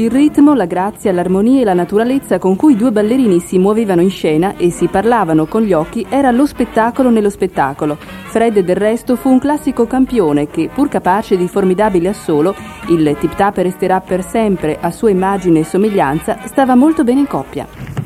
Il ritmo, la grazia, l'armonia e la naturalezza con cui i due ballerini si muovevano in scena e si parlavano con gli occhi era lo spettacolo nello spettacolo. Fred del resto fu un classico campione che, pur capace di formidabile assolo, il tip-tap resterà per sempre a sua immagine e somiglianza, stava molto bene in coppia.